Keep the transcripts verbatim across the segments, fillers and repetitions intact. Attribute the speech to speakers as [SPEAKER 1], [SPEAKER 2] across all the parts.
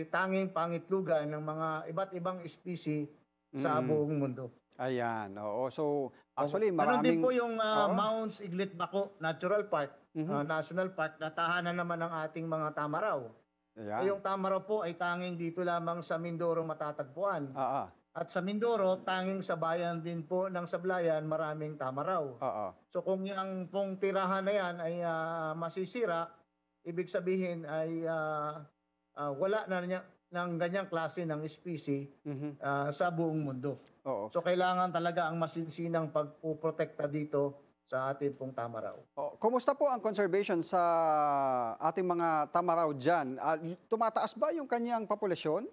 [SPEAKER 1] tanging pangitlugan ng mga iba't ibang especie sa
[SPEAKER 2] Mm.
[SPEAKER 1] buong mundo.
[SPEAKER 2] Ayan, oo. So,
[SPEAKER 1] Opo.
[SPEAKER 2] actually
[SPEAKER 1] Gano'n din po
[SPEAKER 2] maraming
[SPEAKER 1] yung, ah,
[SPEAKER 2] oo.
[SPEAKER 1] Mounts Iglit Bako Natural Park,
[SPEAKER 2] Mhm.
[SPEAKER 1] ah, National Park na tahanan naman ng ating mga tamaraw. Eh,
[SPEAKER 2] Ayan.
[SPEAKER 1] yung tamaraw po ay tanging dito lamang sa Mindoro matatagpuan.
[SPEAKER 2] Oo.
[SPEAKER 1] At sa Mindoro, tanging sa bayan din po ng Sablayan maraming tamaraw.
[SPEAKER 2] Oo.
[SPEAKER 1] So kung yang pong tirahan na yan ay, ah, masisira, ibig sabihin ay, ah, ah, wala na niya ng ganyang klase ng species,
[SPEAKER 2] Mhm.
[SPEAKER 1] ah, sa buong mundo.
[SPEAKER 2] Oo.
[SPEAKER 1] So kailangan talaga ang masinsinang pagpoprotekta dito sa ating pong tamaraw.
[SPEAKER 2] Oh, kumusta po ang conservation sa ating mga tamaraw diyan? Ah, y tumataas ba yung kanyang populasyon?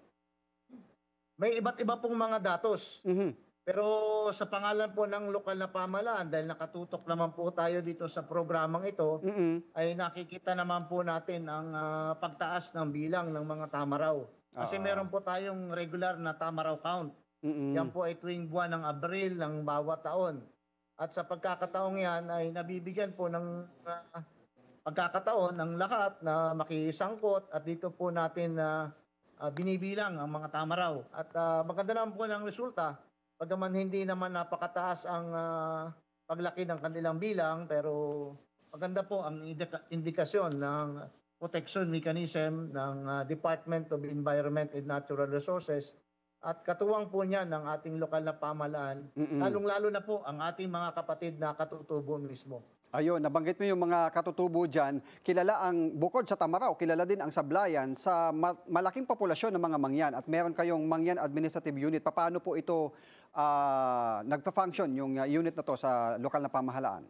[SPEAKER 1] May iba't iba pong mga datos.
[SPEAKER 2] Mhm.
[SPEAKER 1] Pero sa pangalan po ng lokal na pamahalaan, dahil nakatutok naman po tayo dito sa programang ito,
[SPEAKER 2] Mm.
[SPEAKER 1] ay nakikita naman po natin ang, ah, pagtaas ng bilang ng mga tamaraw. Kasi meron
[SPEAKER 2] Oo.
[SPEAKER 1] po tayong regular na tamaraw count. Yan
[SPEAKER 2] Mm.
[SPEAKER 1] po ay tuwing buwan ng Abril ng bawat taon. At sa pagkakataong yan ay nabibigyan po ng, ah, pagkakataon ng lahat na makisangkot at dito po natin na, ah, binibilang ang mga tamaraw. At, ah, maganda naman po ng resulta, bagaman hindi naman napakataas ang, ah, paglaki ng kanilang bilang, pero maganda po ang indika indikasyon ng protection mechanism ng, ah, Department of Environment and Natural Resources at katuwang po niyan ng ating lokal na pamahalaan,
[SPEAKER 2] Mm.
[SPEAKER 1] lalong-lalo na po ang ating mga kapatid na katutubo mismo.
[SPEAKER 2] Ayun, nabanggit mo yung mga katutubo diyan. Kilala ang bukod sa tamaraw, kilala din ang Sablayan sa ma malaking populasyon ng mga mangyan at meron kayong Mangyan Administrative Unit. Papaano po ito, ah, nagfa-function yung, ah, unit na 'to sa lokal na pamahalaan?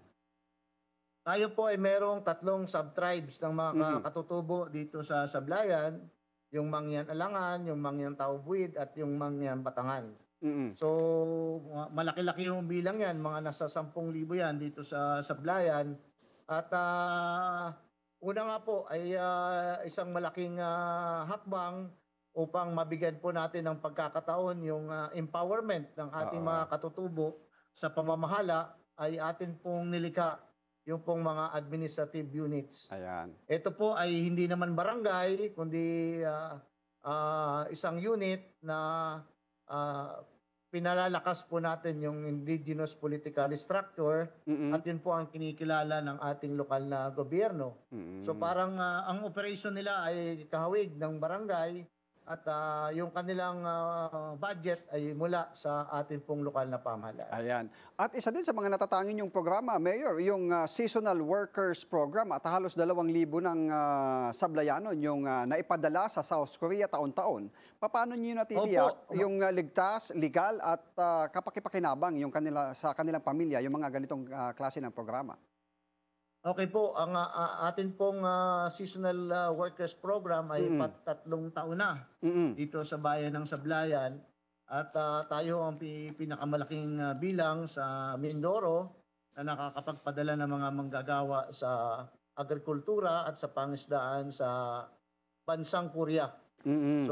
[SPEAKER 1] Tayo po ay merong tatlong sub-tribes ng mga ka
[SPEAKER 2] Mhm.
[SPEAKER 1] katutubo dito sa Sablayan, yung Mangyan Alangan, yung Mangyan Taubuid at yung Mangyan Batangan.
[SPEAKER 2] Mm.
[SPEAKER 1] So, ma malaki-laki yung bilang yan, mga nasa sampung libo yan dito sa Sablayan. At, ah, una nga po ay, ah, isang malaking, ah, hakbang upang mabigyan po natin ng pagkakataon yung, ah, empowerment ng ating
[SPEAKER 2] Oo.
[SPEAKER 1] mga katutubo sa pamamahala ay atin pong nilikha yung pong mga administrative units.
[SPEAKER 2] Ayan.
[SPEAKER 1] Ito po ay hindi naman barangay kundi, ah, ah, isang unit na, ah, pinalalakas po natin yung indigenous political structure
[SPEAKER 2] Mm.
[SPEAKER 1] at yun po ang kinikilala ng ating lokal na gobyerno. So
[SPEAKER 2] Mm.
[SPEAKER 1] parang, ah, ang operation nila ay kahawig ng barangay at, ah, yung kanilang, ah, budget ay mula sa ating pong lokal na pamahalaan.
[SPEAKER 2] Ayan. At isa din sa mga natatangin yung programa, Mayor, yung, ah, Seasonal Workers Program at halos dalawang libo ng, ah, Sablayanon yung, ah, naipadala sa South Korea taon-taon. Papaano niyo natitiyak
[SPEAKER 1] Opo, ma
[SPEAKER 2] yung, ah, ligtas, legal at, ah, kapaki-pakinabang yung kanila sa kanilang pamilya yung mga ganitong, ah, klase ng programa?
[SPEAKER 1] okey po, ang, ah, ah, atin pong, ah, seasonal, ah, workers program ay
[SPEAKER 2] Mm.
[SPEAKER 1] pat-tatlong taon na
[SPEAKER 2] Mm.
[SPEAKER 1] dito sa bayan ng Sablayan at, ah, tayo ang pi pinakamalaking, ah, bilang sa Mindoro na nakakapagpadala ng mga manggagawa sa agrikultura at sa pangisdaan sa bansang Korea. So,
[SPEAKER 2] Mm.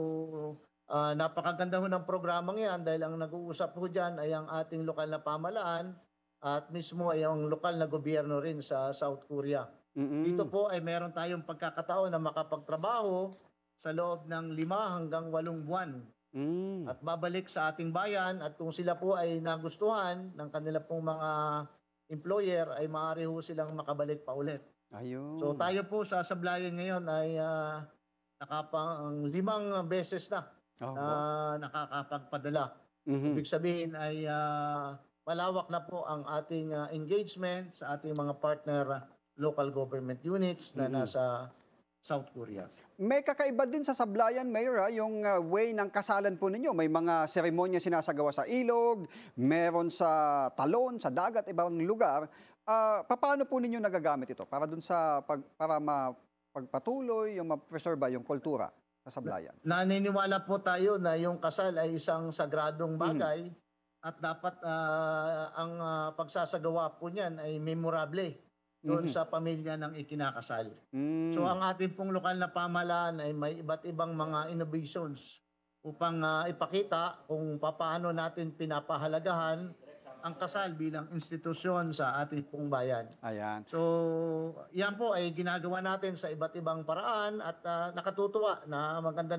[SPEAKER 1] ah, napakaganda ho ng programang 'yan dahil ang nag-uusap ho diyan ay ang ating lokal na pamahalaan at mismo ay ang lokal na gobyerno rin sa South Korea. Dito
[SPEAKER 2] Mm.
[SPEAKER 1] po ay meron tayong pagkakataon na makapagtrabaho sa loob ng lima hanggang walong buwan
[SPEAKER 2] Hmm.
[SPEAKER 1] at babalik sa ating bayan at kung sila po ay nagustuhan ng kanila pong mga employer ay maaari ho silang makabalik paulit. So
[SPEAKER 2] Ayun.
[SPEAKER 1] tayo po sa Sablayan ngayon ay, ah, nakapang limang beses na
[SPEAKER 2] Oh,
[SPEAKER 1] na
[SPEAKER 2] wow.
[SPEAKER 1] nakakapagpadala.
[SPEAKER 2] Mhm.
[SPEAKER 1] Ibig sabihin ay, ah, malawak na po ang ating, ah, engagement sa ating mga partner ah, local government units na
[SPEAKER 2] Mm.
[SPEAKER 1] nasa South Korea.
[SPEAKER 2] May kakaiba din sa Sablayan, Mayor, ah, yung, ah, way ng kasalan po ninyo. May mga seremonya sinasagawa sa ilog, meron sa talon, sa dagat, ibang lugar. Ah, papaano po ninyo nagagamit ito para dun sa pag para mapagpatuloy, yung ma-preserba yung kultura sa
[SPEAKER 1] Na
[SPEAKER 2] Sablayan?
[SPEAKER 1] naniniwala po tayo na yung kasal ay isang sagradong
[SPEAKER 2] Mhm.
[SPEAKER 1] bagay at dapat, ah, ang, ah, pagsasagawa po niyan ay memorable doon
[SPEAKER 2] Mhm.
[SPEAKER 1] sa pamilya ng ikinakasal. So
[SPEAKER 2] Hmm.
[SPEAKER 1] ang ating pong lokal na pamahalaan ay may iba't ibang mga innovations upang, ah, ipakita kung papaano natin pinapahalagahan ang kasal bilang institusyon sa ating pong bayan.
[SPEAKER 2] Ayan.
[SPEAKER 1] So, yan po ay ginagawa natin sa iba't ibang paraan at, ah, nakatutuwa na maganda